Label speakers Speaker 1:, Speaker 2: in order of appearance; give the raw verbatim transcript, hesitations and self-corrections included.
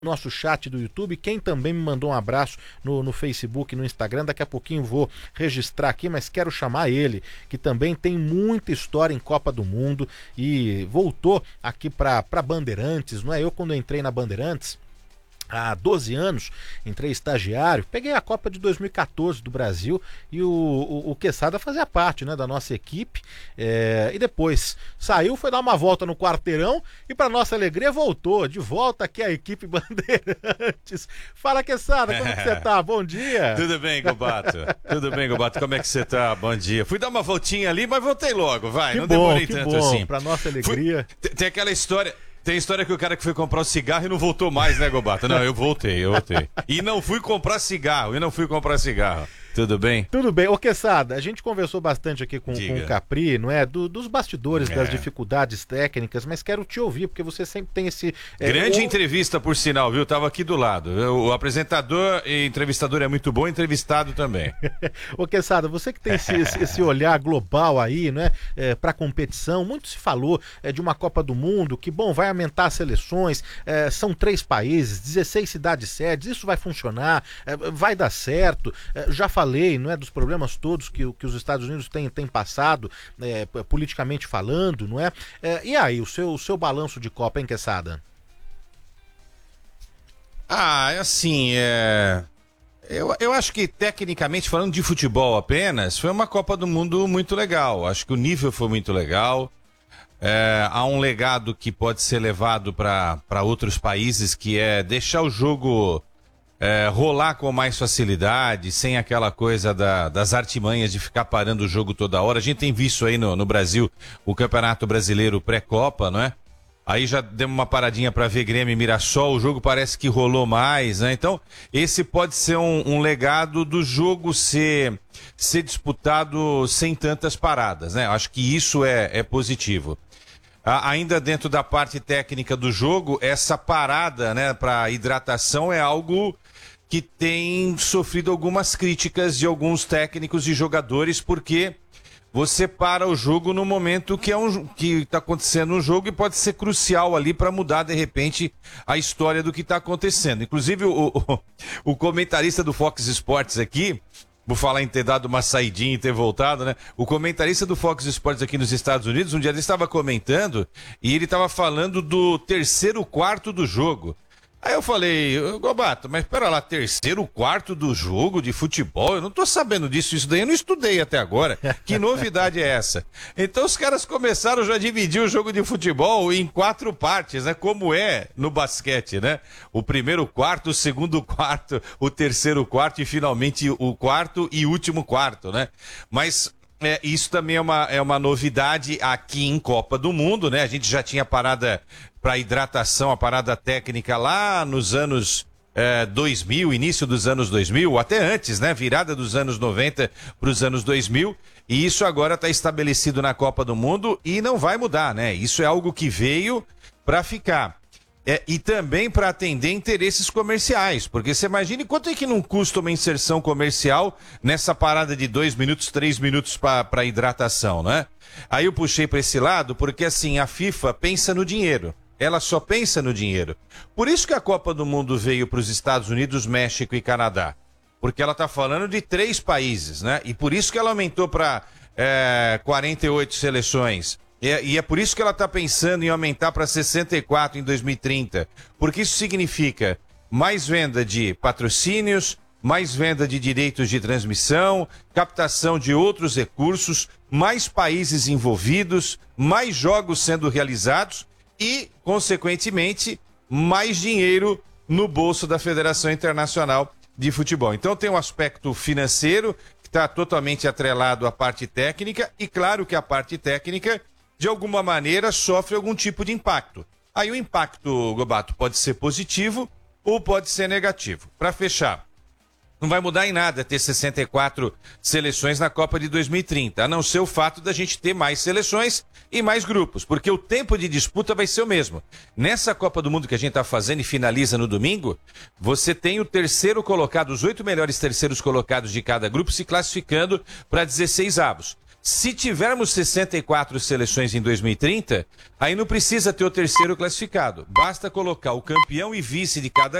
Speaker 1: nosso chat do YouTube, quem também me mandou um abraço no, no Facebook, no Instagram, daqui a pouquinho vou registrar aqui, mas quero chamar ele, que também tem muita história em Copa do Mundo e voltou aqui para Bandeirantes, não é? Eu quando entrei na Bandeirantes, há doze anos, entrei estagiário, peguei a Copa de dois mil e quatorze do Brasil e o, o, o Quesada fazia parte, né, da nossa equipe, é, e depois saiu, foi dar uma volta no quarteirão e para nossa alegria voltou, de volta aqui a equipe Bandeirantes. Fala, Quesada, como que você tá? Bom dia!
Speaker 2: Tudo bem, Gobato? Tudo bem, Gobato? Como é que você tá? Bom dia. Fui dar uma voltinha ali, mas voltei logo, vai,
Speaker 1: que
Speaker 2: não
Speaker 1: bom,
Speaker 2: demorei
Speaker 1: que
Speaker 2: tanto
Speaker 1: bom,
Speaker 2: assim.
Speaker 1: Pra nossa alegria.
Speaker 2: Fui... Tem aquela história... Tem história que o cara que foi comprar o cigarro e não voltou mais, né, Gobato? Não, eu voltei, eu voltei. E não fui comprar cigarro, e não fui comprar cigarro. Tudo bem?
Speaker 1: Tudo bem. Ô, Quesada, a gente conversou bastante aqui com, com o Capri, não é? Do, dos bastidores, é. das dificuldades técnicas, mas quero te ouvir, porque você sempre tem esse... É,
Speaker 2: Grande
Speaker 1: o...
Speaker 2: entrevista, por sinal, viu? Tava aqui do lado. O apresentador e entrevistador é muito bom, entrevistado também.
Speaker 1: Ô, Quesada, você que tem esse, esse olhar global aí, não é? É, pra competição, muito se falou é, de uma Copa do Mundo, que, bom, vai aumentar as seleções, é, são três países, dezesseis cidades sedes, isso vai funcionar, é, vai dar certo, é, já falou falei, não é, dos problemas todos que, que os Estados Unidos têm, têm passado, é, politicamente falando, não é? é? E aí, o seu, o seu balanço de Copa, hein, Quesada?
Speaker 2: Ah, assim, é... Eu, eu acho que, tecnicamente, falando de futebol apenas, foi uma Copa do Mundo muito legal. Acho que o nível foi muito legal. É, há um legado que pode ser levado para outros países, que é deixar o jogo... É, rolar com mais facilidade, sem aquela coisa da, das artimanhas de ficar parando o jogo toda hora. A gente tem visto aí no, no Brasil o Campeonato Brasileiro pré-Copa, não é? Aí já demos uma paradinha para ver Grêmio e Mirassol, o jogo parece que rolou mais, né? Então, esse pode ser um, um legado do jogo ser, ser disputado sem tantas paradas, né? Acho que isso é, é positivo. Ainda dentro da parte técnica do jogo, essa parada, né, para hidratação é algo que tem sofrido algumas críticas de alguns técnicos e jogadores, porque você para o jogo no momento que é um, que está acontecendo um jogo e pode ser crucial ali para mudar de repente a história do que está acontecendo. Inclusive o, o, o comentarista do Fox Sports aqui, vou falar em ter dado uma saidinha e ter voltado, né? O comentarista do Fox Sports aqui nos Estados Unidos, um dia ele estava comentando e ele estava falando do terceiro quarto do jogo. Aí eu falei, Gobato, mas pera lá, terceiro quarto do jogo de futebol? Eu não tô sabendo disso, isso daí eu não estudei até agora. Que novidade é essa? Então os caras começaram já a dividir o jogo de futebol em quatro partes, né? Como é no basquete, né? O primeiro quarto, o segundo quarto, o terceiro quarto e finalmente o quarto e último quarto, né? Mas... É, isso também é uma, é uma novidade aqui em Copa do Mundo, né? A gente já tinha parada para hidratação, a parada técnica lá nos anos é, dois mil, início dos anos dois mil, até antes, né? Virada dos anos noventa para os anos dois mil. E isso agora está estabelecido na Copa do Mundo e não vai mudar, né? Isso é algo que veio para ficar. É, e também para atender interesses comerciais, porque você imagine quanto é que não custa uma inserção comercial nessa parada de dois minutos, três minutos para hidratação, né? Aí eu puxei para esse lado porque assim, a FIFA pensa no dinheiro, ela só pensa no dinheiro. Por isso que a Copa do Mundo veio para os Estados Unidos, México e Canadá, porque ela está falando de três países, né? E por isso que ela aumentou para é, quarenta e oito seleções. E é por isso que ela está pensando em aumentar para sessenta e quatro em dois mil e trinta, porque isso significa mais venda de patrocínios, mais venda de direitos de transmissão, captação de outros recursos, mais países envolvidos, mais jogos sendo realizados e, consequentemente, mais dinheiro no bolso da Federação Internacional de Futebol. Então tem um aspecto financeiro que está totalmente atrelado à parte técnica e claro que a parte técnica de alguma maneira sofre algum tipo de impacto. Aí o impacto, Gobato, pode ser positivo ou pode ser negativo. Para fechar, não vai mudar em nada ter sessenta e quatro seleções na Copa de dois mil e trinta, a não ser o fato da gente ter mais seleções e mais grupos, porque o tempo de disputa vai ser o mesmo. Nessa Copa do Mundo que a gente está fazendo e finaliza no domingo, você tem o terceiro colocado, os oito melhores terceiros colocados de cada grupo se classificando para dezesseis avos. Se tivermos sessenta e quatro seleções em dois mil e trinta, aí não precisa ter o terceiro classificado. Basta colocar o campeão e vice de cada